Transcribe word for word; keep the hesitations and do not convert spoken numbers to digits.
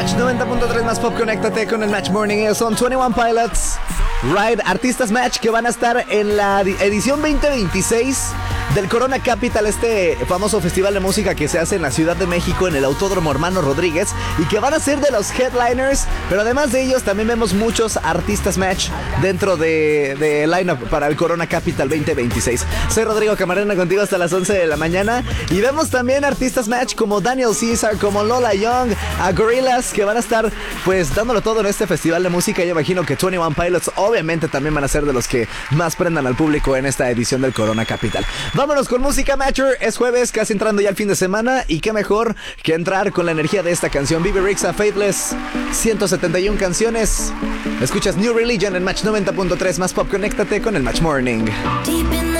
Match noventa punto tres más pop, conéctate con el Match Morning. Ellos son veintiuno Pilots, Ride, Artistas Match, que van a estar en la edición veinte veintiséis del Corona Capital, este famoso festival de música que se hace en la Ciudad de México, en el Autódromo Hermano Rodríguez, y que van a ser de los headliners. Pero además de ellos también vemos muchos Artistas Match dentro de, de lineup para el Corona Capital veinte veintiséis. Soy Rodrigo Camarena, contigo hasta las once de la mañana, y vemos también Artistas Match como Daniel Caesar, como Lola Young, a Gorillaz, que van a estar pues dándolo todo en este festival de música. Yo imagino que veintiuno Pilots obviamente también van a ser de los que más prendan al público en esta edición del Corona Capital. Vámonos con música, Matcher. Es jueves, casi entrando ya al fin de semana, y qué mejor que entrar con la energía de esta canción. Bebe Rexha, Faithless, ciento setenta y una canciones. Escuchas New Religion en Match noventa punto tres más pop. Conéctate con el Match Morning. Deep in the